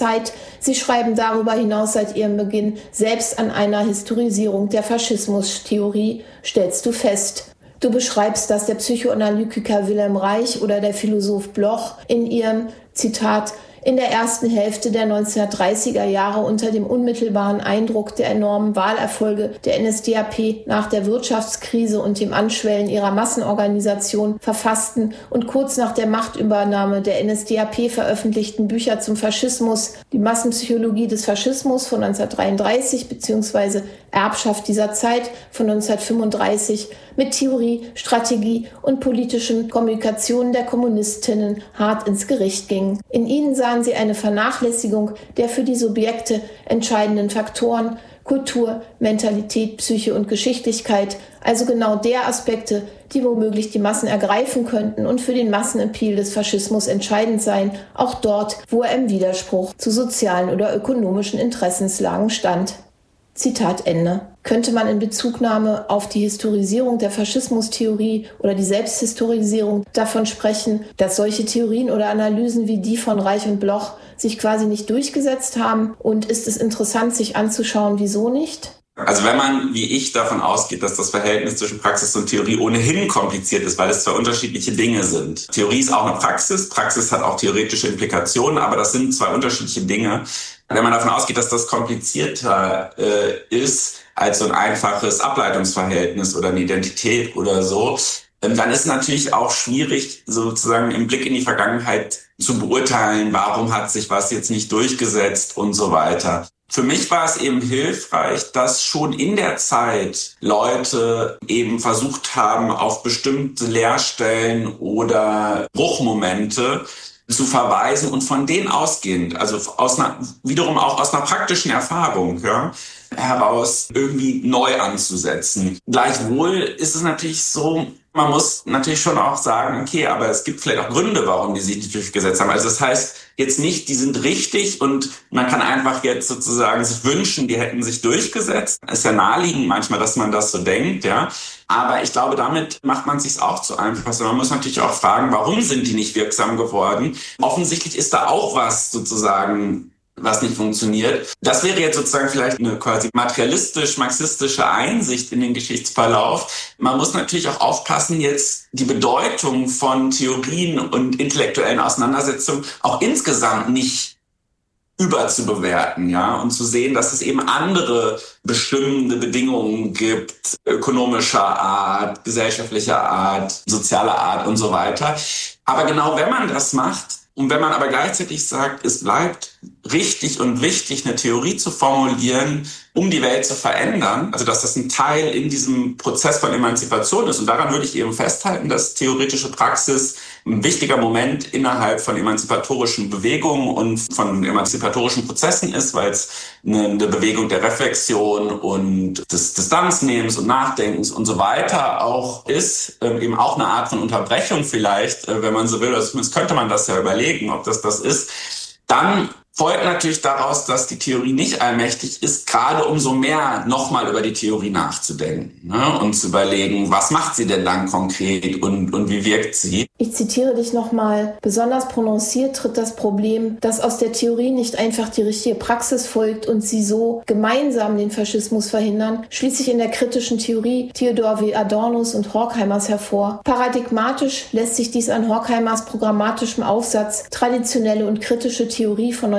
Sie schreiben darüber hinaus seit ihrem Beginn, selbst an einer Historisierung der Faschismustheorie stellst du fest. Du beschreibst, dass der Psychoanalytiker Wilhelm Reich oder der Philosoph Bloch in ihrem, Zitat, in der ersten Hälfte der 1930er Jahre unter dem unmittelbaren Eindruck der enormen Wahlerfolge der NSDAP nach der Wirtschaftskrise und dem Anschwellen ihrer Massenorganisation verfassten und kurz nach der Machtübernahme der NSDAP veröffentlichten Bücher zum Faschismus, die Massenpsychologie des Faschismus von 1933 bzw. Erbschaft dieser Zeit von 1935 mit Theorie, Strategie und politischen Kommunikation der Kommunistinnen hart ins Gericht gingen. In ihnen sahen sie eine Vernachlässigung der für die Subjekte entscheidenden Faktoren Kultur, Mentalität, Psyche und Geschichtlichkeit, also genau der Aspekte, die womöglich die Massen ergreifen könnten und für den Massenappeal des Faschismus entscheidend seien, auch dort, wo er im Widerspruch zu sozialen oder ökonomischen Interessenslagen stand. Zitat Ende. Könnte man in Bezugnahme auf die Historisierung der Faschismustheorie oder die Selbsthistorisierung davon sprechen, dass solche Theorien oder Analysen wie die von Reich und Bloch sich quasi nicht durchgesetzt haben? Und ist es interessant, sich anzuschauen, wieso nicht? Also wenn man, wie ich, davon ausgeht, dass das Verhältnis zwischen Praxis und Theorie ohnehin kompliziert ist, weil es zwei unterschiedliche Dinge sind. Theorie ist auch eine Praxis, Praxis hat auch theoretische Implikationen, aber das sind zwei unterschiedliche Dinge. Wenn man davon ausgeht, dass das komplizierter ist als so ein einfaches Ableitungsverhältnis oder eine Identität oder so, dann ist natürlich auch schwierig, sozusagen im Blick in die Vergangenheit zu beurteilen, warum hat sich was jetzt nicht durchgesetzt und so weiter. Für mich war es eben hilfreich, dass schon in der Zeit Leute eben versucht haben, auf bestimmte Leerstellen oder Bruchmomente zu verweisen und von denen ausgehend, also wiederum auch aus einer praktischen Erfahrung, heraus irgendwie neu anzusetzen. Gleichwohl ist es natürlich so, man muss natürlich schon auch sagen, okay, aber es gibt vielleicht auch Gründe, warum die sich nicht durchgesetzt haben. Also das heißt jetzt nicht, die sind richtig und man kann einfach jetzt sozusagen sich wünschen, die hätten sich durchgesetzt. Ist ja naheliegend manchmal, dass man das so denkt, ja. Aber ich glaube, damit macht man es sich auch zu einfach. Also man muss natürlich auch fragen, warum sind die nicht wirksam geworden? Offensichtlich ist da auch was sozusagen, was nicht funktioniert. Das wäre jetzt sozusagen vielleicht eine quasi materialistisch-marxistische Einsicht in den Geschichtsverlauf. Man muss natürlich auch aufpassen, jetzt die Bedeutung von Theorien und intellektuellen Auseinandersetzungen auch insgesamt nicht überzubewerten, ja, und zu sehen, dass es eben andere bestimmende Bedingungen gibt, ökonomischer Art, gesellschaftlicher Art, sozialer Art und so weiter. Aber genau wenn man das macht, und wenn man aber gleichzeitig sagt, es bleibt richtig und wichtig, eine Theorie zu formulieren, um die Welt zu verändern, also dass das ein Teil in diesem Prozess von Emanzipation ist. Und daran würde ich eben festhalten, dass theoretische Praxis ein wichtiger Moment innerhalb von emanzipatorischen Bewegungen und von emanzipatorischen Prozessen ist, weil es eine Bewegung der Reflexion und des Distanznehmens und Nachdenkens und so weiter auch ist. Eben auch eine Art von Unterbrechung vielleicht, wenn man so will, also zumindest könnte man das ja überlegen, ob das ist. Dann folgt natürlich daraus, dass die Theorie nicht allmächtig ist, gerade umso mehr nochmal über die Theorie nachzudenken, ne? Und zu überlegen, was macht sie denn dann konkret und wie wirkt sie? Ich zitiere dich nochmal. Besonders prononciert tritt das Problem, dass aus der Theorie nicht einfach die richtige Praxis folgt und sie so gemeinsam den Faschismus verhindern, schließlich in der kritischen Theorie Theodor W. Adornos und Horkheimers hervor. Paradigmatisch lässt sich dies an Horkheimers programmatischem Aufsatz Traditionelle und kritische Theorie von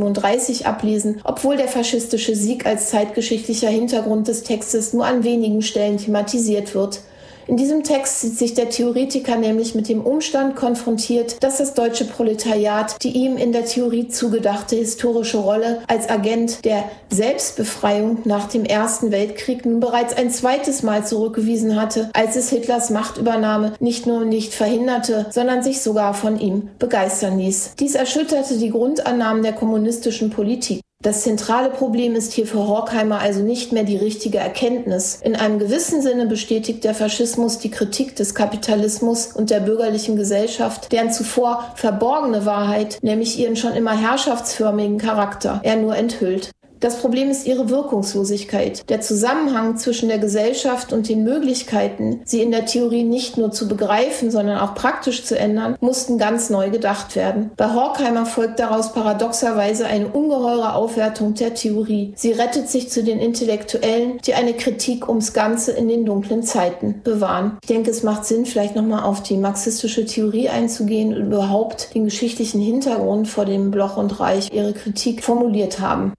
1937 ablesen, obwohl der faschistische Sieg als zeitgeschichtlicher Hintergrund des Textes nur an wenigen Stellen thematisiert wird. In diesem Text sieht sich der Theoretiker nämlich mit dem Umstand konfrontiert, dass das deutsche Proletariat die ihm in der Theorie zugedachte historische Rolle als Agent der Selbstbefreiung nach dem Ersten Weltkrieg nun bereits ein zweites Mal zurückgewiesen hatte, als es Hitlers Machtübernahme nicht nur nicht verhinderte, sondern sich sogar von ihm begeistern ließ. Dies erschütterte die Grundannahmen der kommunistischen Politik. Das zentrale Problem ist hier für Horkheimer also nicht mehr die richtige Erkenntnis. In einem gewissen Sinne bestätigt der Faschismus die Kritik des Kapitalismus und der bürgerlichen Gesellschaft, deren zuvor verborgene Wahrheit, nämlich ihren schon immer herrschaftsförmigen Charakter, er nur enthüllt. Das Problem ist ihre Wirkungslosigkeit. Der Zusammenhang zwischen der Gesellschaft und den Möglichkeiten, sie in der Theorie nicht nur zu begreifen, sondern auch praktisch zu ändern, mussten ganz neu gedacht werden. Bei Horkheimer folgt daraus paradoxerweise eine ungeheure Aufwertung der Theorie. Sie rettet sich zu den Intellektuellen, die eine Kritik ums Ganze in den dunklen Zeiten bewahren. Ich denke, es macht Sinn, vielleicht nochmal auf die marxistische Theorie einzugehen und überhaupt den geschichtlichen Hintergrund, vor dem Bloch und Reich ihre Kritik formuliert haben.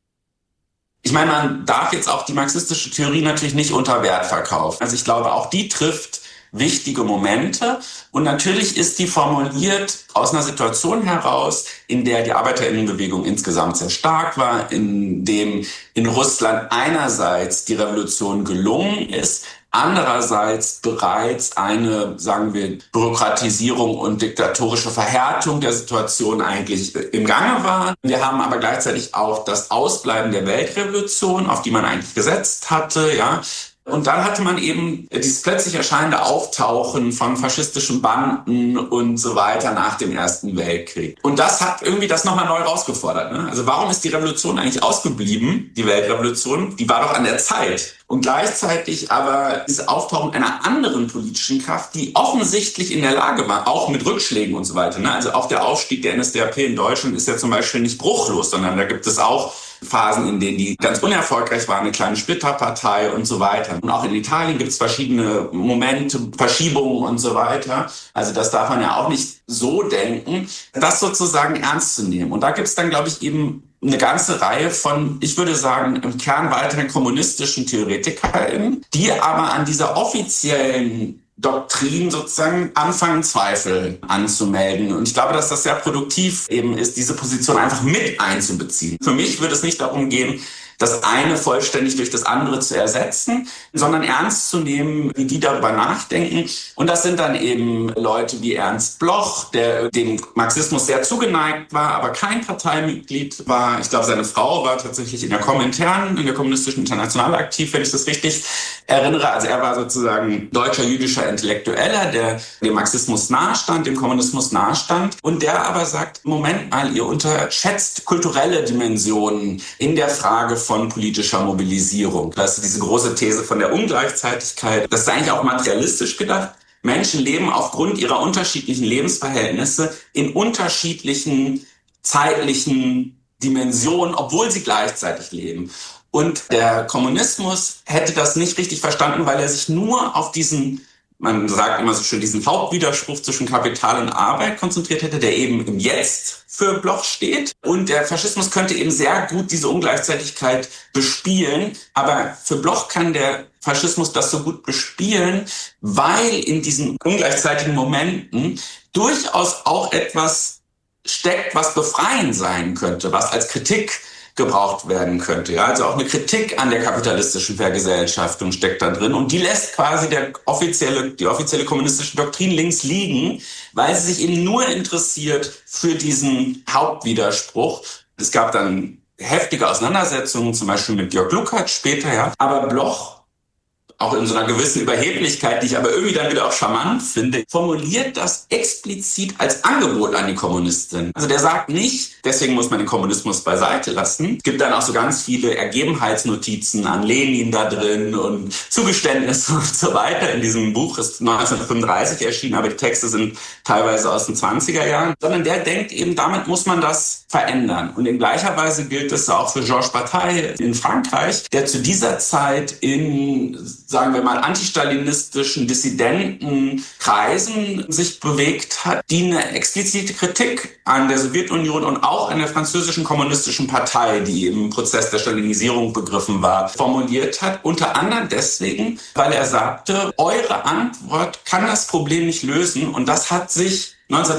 Ich meine, man darf jetzt auch die marxistische Theorie natürlich nicht unter Wert verkaufen. Also ich glaube, auch die trifft wichtige Momente. Und natürlich ist die formuliert aus einer Situation heraus, in der die Arbeiterinnenbewegung insgesamt sehr stark war, in dem in Russland einerseits die Revolution gelungen ist, andererseits bereits eine, sagen wir, Bürokratisierung und diktatorische Verhärtung der Situation eigentlich im Gange war. Wir haben aber gleichzeitig auch das Ausbleiben der Weltrevolution, auf die man eigentlich gesetzt hatte, ja. Und dann hatte man eben dieses plötzlich erscheinende Auftauchen von faschistischen Banden und so weiter nach dem Ersten Weltkrieg. Und das hat irgendwie das nochmal neu rausgefordert, ne? Also warum ist die Revolution eigentlich ausgeblieben, die Weltrevolution? Die war doch an der Zeit. Und gleichzeitig aber dieses Auftauchen einer anderen politischen Kraft, die offensichtlich in der Lage war, auch mit Rückschlägen und so weiter, ne? Also auch der Aufstieg der NSDAP in Deutschland ist ja zum Beispiel nicht bruchlos, sondern da gibt es auch Phasen, in denen die ganz unerfolgreich waren, eine kleine Splitterpartei und so weiter. Und auch in Italien gibt es verschiedene Momente, Verschiebungen und so weiter. Also das darf man ja auch nicht so denken, das sozusagen ernst zu nehmen. Und da gibt es dann, glaube ich, eben eine ganze Reihe von, ich würde sagen, im Kern weiteren kommunistischen TheoretikerInnen, die aber an dieser offiziellen Doktrin sozusagen anfangen, Zweifel anzumelden. Und ich glaube, dass das sehr produktiv eben ist, diese Position einfach mit einzubeziehen. Für mich würde es nicht darum gehen, das eine vollständig durch das andere zu ersetzen, sondern ernst zu nehmen, wie die darüber nachdenken. Und das sind dann eben Leute wie Ernst Bloch, der dem Marxismus sehr zugeneigt war, aber kein Parteimitglied war. Ich glaube, seine Frau war tatsächlich in der Komintern, in der Kommunistischen Internationale aktiv, wenn ich das richtig erinnere. Also er war sozusagen deutscher jüdischer Intellektueller, der dem Marxismus nahestand, dem Kommunismus nahestand. Und der aber sagt, Moment mal, ihr unterschätzt kulturelle Dimensionen in der Frage von politischer Mobilisierung. Das ist diese große These von der Ungleichzeitigkeit. Das ist eigentlich auch materialistisch gedacht. Menschen leben aufgrund ihrer unterschiedlichen Lebensverhältnisse in unterschiedlichen zeitlichen Dimensionen, obwohl sie gleichzeitig leben. Und der Kommunismus hätte das nicht richtig verstanden, weil er sich nur auf diesen, man sagt immer so schön, diesen Hauptwiderspruch zwischen Kapital und Arbeit konzentriert hätte, der eben im Jetzt für Bloch steht. Und der Faschismus könnte eben sehr gut diese Ungleichzeitigkeit bespielen. Aber für Bloch kann der Faschismus das so gut bespielen, weil in diesen ungleichzeitigen Momenten durchaus auch etwas steckt, was befreiend sein könnte, was als Kritik gebraucht werden könnte. Ja, also auch eine Kritik an der kapitalistischen Vergesellschaftung steckt da drin. Und die lässt quasi die offizielle kommunistische Doktrin links liegen, weil sie sich eben nur interessiert für diesen Hauptwiderspruch. Es gab dann heftige Auseinandersetzungen, zum Beispiel mit Georg Lukács später, ja. Aber Bloch, auch in so einer gewissen Überheblichkeit, die ich aber irgendwie dann wieder auch charmant finde, formuliert das explizit als Angebot an die Kommunistin. Also der sagt nicht, deswegen muss man den Kommunismus beiseite lassen. Es gibt dann auch so ganz viele Ergebenheitsnotizen an Lenin da drin und Zugeständnisse und so weiter. In diesem Buch ist 1935 erschienen, aber die Texte sind teilweise aus den 20er Jahren. Sondern der denkt eben, damit muss man das verändern. Und in gleicher Weise gilt es auch für Georges Bataille in Frankreich, der zu dieser Zeit in, sagen wir mal, antistalinistischen Dissidentenkreisen sich bewegt hat, die eine explizite Kritik an der Sowjetunion und auch an der französischen kommunistischen Partei, die im Prozess der Stalinisierung begriffen war, formuliert hat. Unter anderem deswegen, weil er sagte, eure Antwort kann das Problem nicht lösen. Und das hat sich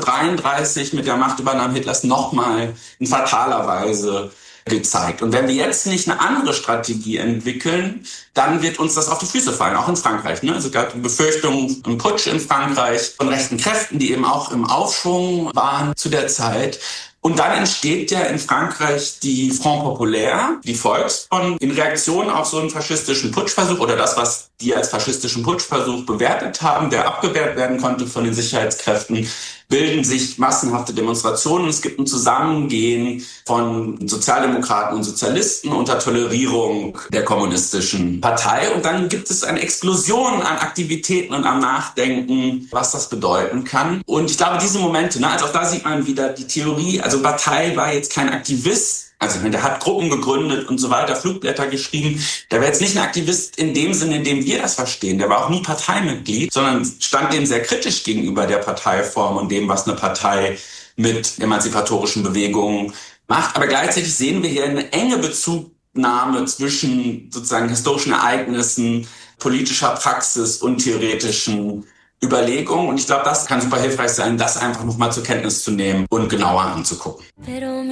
1933 mit der Machtübernahme Hitlers nochmal in fataler Weise gezeigt. Und wenn wir jetzt nicht eine andere Strategie entwickeln, dann wird uns das auf die Füße fallen, auch in Frankreich. Ne? Also es gab Befürchtungen im Putsch in Frankreich von rechten Kräften, die eben auch im Aufschwung waren zu der Zeit. Und dann entsteht ja in Frankreich die Front Populaire, die Volksfront, in Reaktion auf so einen faschistischen Putschversuch oder das, was die als faschistischen Putschversuch bewertet haben, der abgewehrt werden konnte von den Sicherheitskräften, bilden sich massenhafte Demonstrationen. Es gibt ein Zusammengehen von Sozialdemokraten und Sozialisten unter Tolerierung der kommunistischen Partei. Und dann gibt es eine Explosion an Aktivitäten und am Nachdenken, was das bedeuten kann. Und ich glaube, diese Momente, also auch da sieht man wieder die Theorie, also Bataille war jetzt kein Aktivist. Also ich meine, der hat Gruppen gegründet und so weiter, Flugblätter geschrieben. Der war jetzt nicht ein Aktivist in dem Sinne, in dem wir das verstehen. Der war auch nie Parteimitglied, sondern stand dem sehr kritisch gegenüber der Parteiform und dem, was eine Partei mit emanzipatorischen Bewegungen macht. Aber gleichzeitig sehen wir hier eine enge Bezugnahme zwischen sozusagen historischen Ereignissen, politischer Praxis und theoretischen Überlegungen. Und ich glaube, das kann super hilfreich sein, das einfach nochmal zur Kenntnis zu nehmen und genauer anzugucken.